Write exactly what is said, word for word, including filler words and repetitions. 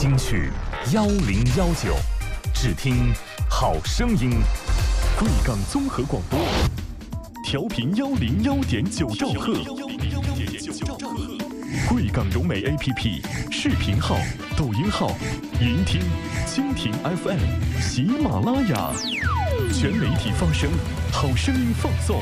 京剧幺零幺九，只听好声音。贵港综合广播，调频幺零幺点九兆赫。贵港柔美 A P P 视频号、抖音号、云听、蜻蜓 F M、喜马拉雅，全媒体发声，好声音放送。